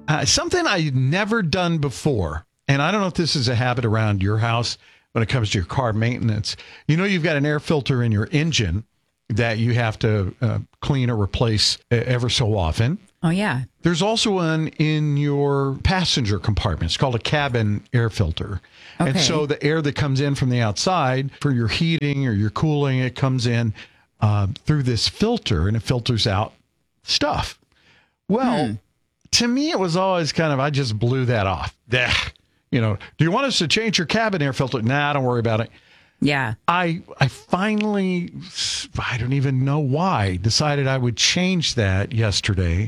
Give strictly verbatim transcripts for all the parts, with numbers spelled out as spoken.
Uh, something I've never done before, and I don't know if this is a habit around your house when it comes to your car maintenance. You know, you've got an air filter in your engine that you have to uh, clean or replace uh, ever so often. Oh, yeah. There's also one in your passenger compartment. It's called a cabin air filter. Okay. And so the air that comes in from the outside for your heating or your cooling, it comes in uh, through this filter, and it filters out stuff. Well, hmm. to me, it was always kind of, I just blew that off. You know, do you want us to change your cabin air filter? Nah, don't worry about it. Yeah. I I finally, I don't even know why, decided I would change that yesterday.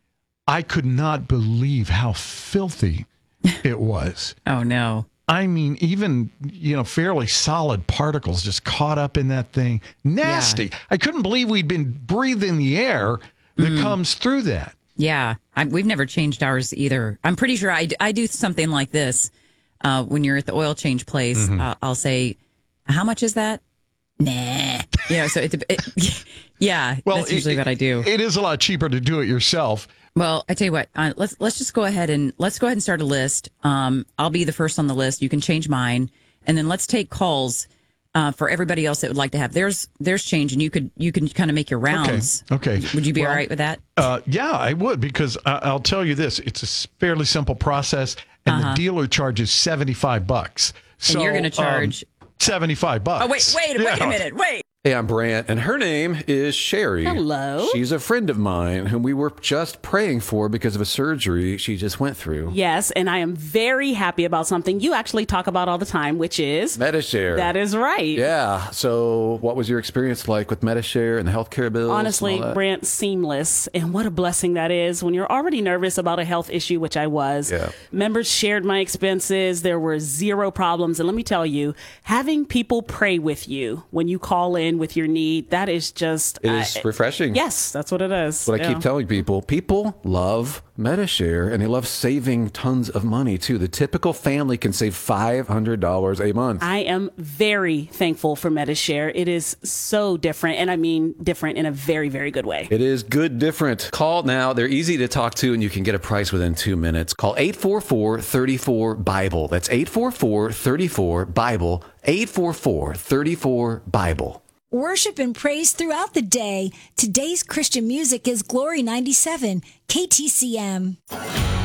I could not believe how filthy it was. Oh, no. I mean, even, you know, fairly solid particles just caught up in that thing. Nasty. Yeah. I couldn't believe we'd been breathing the air that mm. comes through that. Yeah. I, we've never changed ours either. I'm pretty sure I, I do something like this. Uh, when you're at the oil change place, mm-hmm. uh, I'll say, how much is that? Nah. You know, so it, it yeah, well, that's usually it, what I do. It is a lot cheaper to do it yourself. Well, I tell you what, uh, let's let's just go ahead and let's go ahead and start a list. Um, I'll be the first on the list. You can change mine, and then let's take calls uh, for everybody else that would like to have theirs theirs change, and you could you can kind of make your rounds. Okay. okay. Would you be well, all right with that? Uh, yeah, I would, because I, I'll tell you this: it's a fairly simple process, and uh-huh. the dealer charges seventy-five bucks. So and you're going to charge um, seventy-five bucks. Oh wait, wait, wait yeah. a minute, wait. Hey, I'm Brant, and her name is Sherry. Hello. She's a friend of mine whom we were just praying for because of a surgery she just went through. Yes, and I am very happy about something you actually talk about all the time, which is... Medi-Share. That is right. Yeah. So what was your experience like with Medi-Share and the healthcare bills? Honestly, Brant, seamless. And what a blessing that is when you're already nervous about a health issue, which I was. Yeah. Members shared my expenses. There were zero problems. And let me tell you, having people pray with you when you call in with your need, that is just it is uh, refreshing. Yes, that's what it is. That's what yeah. I keep telling people. People love Medi-Share, and they love saving tons of money too. The typical family can save five hundred dollars a month. I am very thankful for Medi-Share. It is so different, and I mean different in a very, very good way. It is good different. Call now. They're easy to talk to, and you can get a price within two minutes. Call eight four four, three four, BIBLE. That's eight four four, three four, BIBLE. eight four four, three four, BIBLE. Worship and praise throughout the day. Today's Christian music is Glory ninety-seven, K T C M.